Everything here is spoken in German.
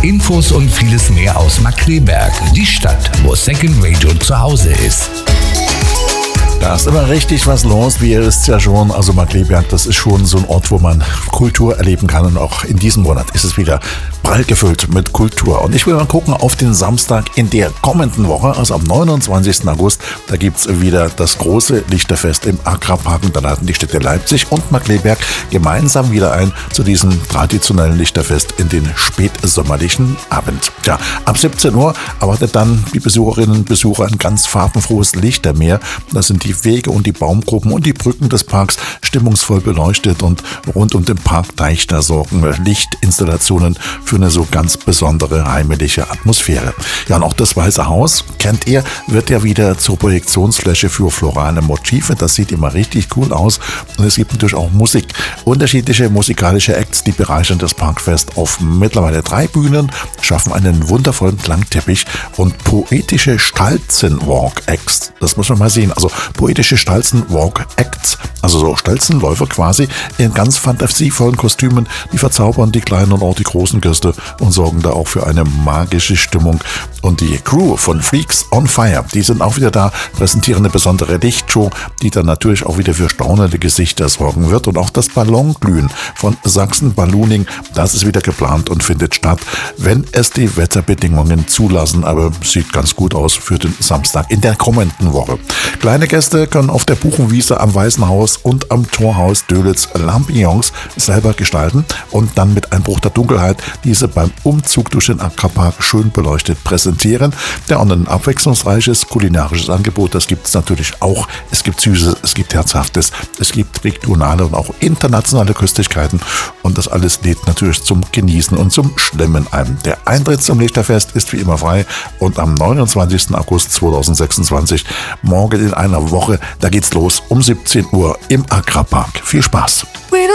Infos und vieles mehr aus Markkleeberg, die Stadt, wo Second Radio zu Hause ist. Da ist immer richtig was los, wie ihr wisst ja schon. Also Markkleeberg, das ist schon so ein Ort, wo man Kultur erleben kann. Und auch in diesem Monat ist es wieder prall gefüllt mit Kultur. Und ich will mal gucken auf den Samstag in der kommenden Woche, also am 29. August. Da gibt es wieder das große Lichterfest im Agrapark. Und da laden die Städte Leipzig und Markkleeberg gemeinsam wieder ein zu diesem traditionellen Lichterfest in den spätsommerlichen Abend. Ja, ab 17 Uhr erwartet dann die Besucherinnen und Besucher ein ganz farbenfrohes Lichtermeer. Das sind die Wege und die Baumgruppen und die Brücken des Parks stimmungsvoll beleuchtet, und rund um den Parkteich da sorgen Lichtinstallationen für eine so ganz besondere heimelige Atmosphäre. Ja, und auch das Weiße Haus, kennt ihr, wird ja wieder zur Projektionsfläche für florale Motive. Das sieht immer richtig cool aus, und es gibt natürlich auch Musik. Unterschiedliche musikalische Acts, die bereichern das Parkfest auf mittlerweile 3 Bühnen, schaffen einen wundervollen Klangteppich und poetische Stalzen-Walk-Acts. Das muss man mal sehen. Also poetische Stalzen-Walk-Acts, also so Stalzenläufer quasi in ganz fantasievollen Kostümen, die verzaubern die kleinen und auch die großen Gäste und sorgen da auch für eine magische Stimmung. Und die Crew von Freaks on Fire, die sind auch wieder da, präsentieren eine besondere Lichtshow, die dann natürlich auch wieder für staunende Gesichter sorgen wird. Und auch das Ballonglühen von Sachsen Ballooning, das ist wieder geplant und findet statt, wenn es die Wetterbedingungen zulassen. Aber sieht ganz gut aus für den Samstag in der kommenden Woche. Kleine Gäste können auf der Buchenwiese am Weißen Haus und am Torhaus Dölitz Lampions selber gestalten und dann mit Einbruch der Dunkelheit diese beim Umzug durch den Agrapark schön beleuchtet präsentieren. Der und ein abwechslungsreiches kulinarisches Angebot, das gibt es natürlich auch. Es gibt Süßes, es gibt Herzhaftes, es gibt regionale und auch internationale Köstlichkeiten, und das alles lädt natürlich zum Genießen und zum Schlemmen ein. Der Eintritt zum Lichterfest ist wie immer frei, und am 29. August 2026, morgen in einer Woche, da geht's los um 17 Uhr im Agrapark. Viel Spaß!